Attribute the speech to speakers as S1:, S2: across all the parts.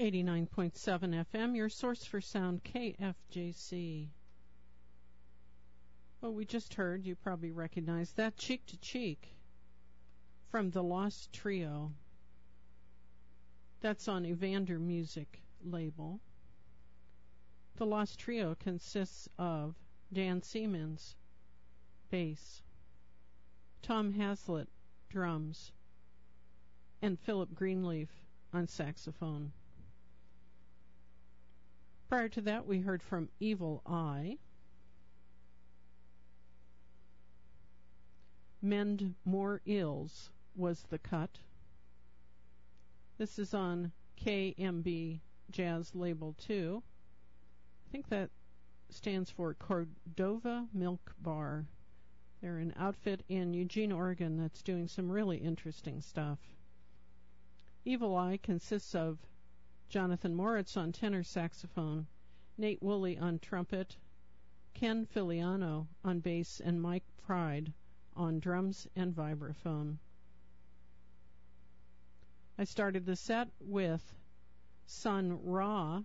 S1: 89.7 FM, your source for sound, KFJC. Well, we just heard, you probably recognize that, Cheek to Cheek from the Lost Trio. That's on Evander Music label. The Lost Trio consists of Dan Siemens, bass, Tom Haslett, drums, and Philip Greenleaf on saxophone. Prior to that, we heard from Evil Eye. Mend More Ills was the cut. This is on KMB Jazz Label 2. I think that stands for Cordova Milk Bar. They're an outfit in Eugene, Oregon that's doing some really interesting stuff. Evil Eye consists of Jonathan Moritz on tenor saxophone, Nate Woolley on trumpet, Ken Filiano on bass, and Mike Pride on drums and vibraphone. I started the set with Sun Ra.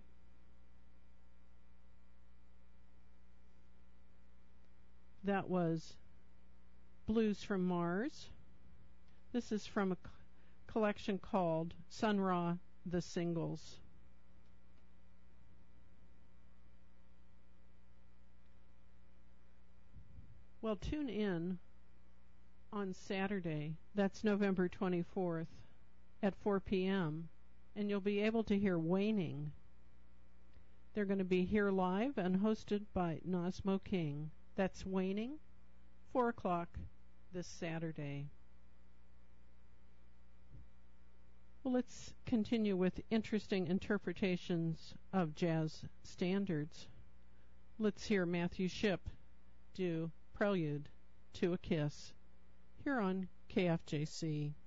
S1: That was Blues from Mars. This is from a collection called Sun Ra The Singles. Well, tune in on Saturday, that's November 24th, at 4 p.m., and you'll be able to hear Waning. They're going to be here live and hosted by Nosmo King. That's Waning, 4 o'clock this Saturday. Well, let's continue with interesting interpretations of jazz standards. Let's hear Matthew Shipp do Prelude to a Kiss here on KFJC.